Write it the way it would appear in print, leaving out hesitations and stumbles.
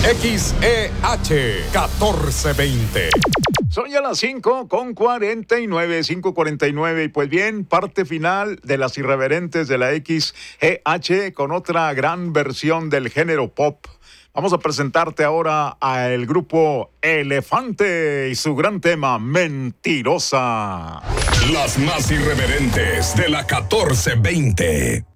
XEH 1420. Son ya las 5:49, 5:49, y pues bien, parte final de las irreverentes de la XEH con otra gran versión del género pop. Vamos a presentarte ahora al grupo Elefante y su gran tema, Mentirosa. Las más irreverentes de la 1420.